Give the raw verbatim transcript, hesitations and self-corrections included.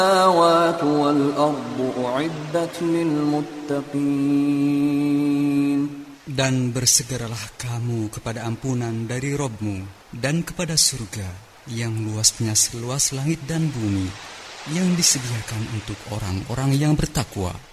السماوات والأرض أعدت للمتقين. Dan bersegeralah kamu kepada ampunan dari Rabb-Mu dan kepada surga yang luasnya seluas langit dan bumi, yang disediakan untuk orang-orang yang bertakwa.